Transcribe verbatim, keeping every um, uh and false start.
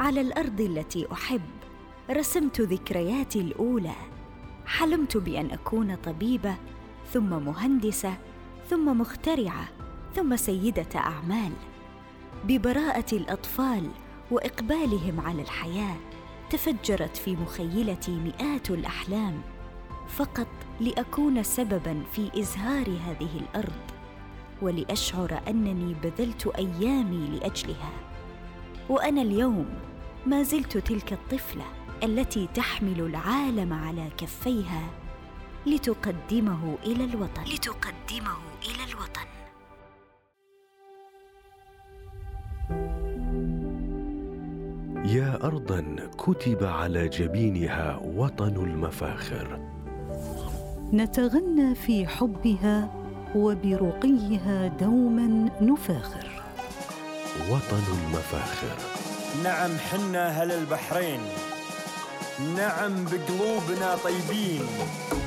على الأرض التي أحب رسمت ذكرياتي الأولى. حلمت بأن أكون طبيبة، ثم مهندسة، ثم مخترعة، ثم سيدة أعمال. ببراءة الأطفال وإقبالهم على الحياة تفجرت في مخيلتي مئات الأحلام، فقط لأكون سبباً في إزهار هذه الأرض، ولأشعر أنني بذلت أيامي لأجلها. وأنا اليوم ما زلت تلك الطفلة التي تحمل العالم على كفيها لتقدمه إلى الوطن لتقدمه إلى الوطن. يا أرضاً كتب على جبينها وطن المفاخر، نتغنى في حبها وبرقيها دوما نفاخر. وطن المفاخر. نعم حنا أهل البحرين، نعم بقلوبنا طيبين.